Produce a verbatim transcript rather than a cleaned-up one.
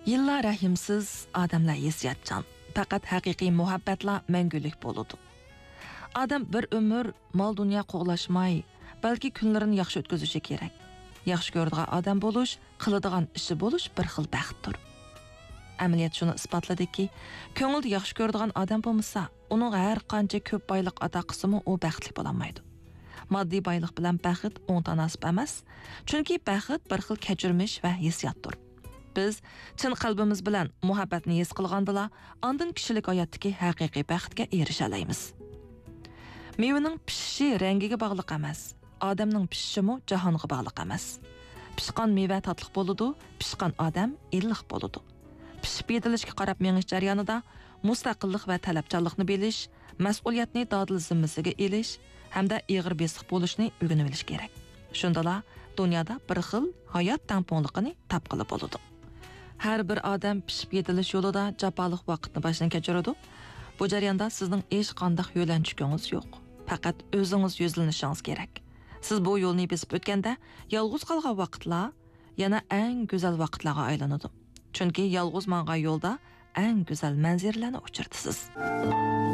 Yillar rahimsiz, odamlar hissiyatchan. Faqat haqiqiy muhabbatlar mangulik bo'ladi. Odam bir umr mol dunyo qo'g'lashmay, balki kunlarini yaxshi o'tkazishi kerak. Yaxshi ko'radigan odam bo'lish, qiladigan ishi bo'lish bir xil baxtdir. Amaliyot shuni isbotladiki, ko'ngilda yaxshi ko'radigan odam bo'lmasa, uning har qancha ko'p boylik ato qilsa-mu, u baxtli bo'la olmaydi. Moddiy boylik bilan baxt o'ng tanasib emas, chunki baxt bir xil kechirmish va hissiyotdir. Biz chin qalbimiz bilan muhabbatni his qilgandila, ondan kishilik hayotdagi haqiqiy baxtga erisha olamiz. Mevaning pishishi rangiga bog'liq emas, odamning pishishimi jahonga bog'liq emas. Pishqan meva tatliq bo'ladi, pishqan odam illiq bo'ladi. Pishib yetilishga qarab mengish jarayonida mustaqillik va talabchanlikni bilish, mas'uliyatni dodil zimmasiga elish hamda ig'ir besiq bo'lishni o'rganib olish kerak. Shundala dunyoda bir xil hayot tamponligini topqili bo'ladi. Har bir odam pishib yetilish yo'lida jafoliq vaqtni boshdan kechiradi. Bu jarayonda sizning hech qanday yo'lanchigingiz yo'q. Faqat o'zingiz yuzlanishingiz kerak. Siz bu yo'lni besib o'tganda yolg'iz qolgan vaqtlar yana eng go'zal vaqtlarga aylanadi. Chunki yolg'iz mangan yo'lda eng go'zal manzillarni uchirtisiz.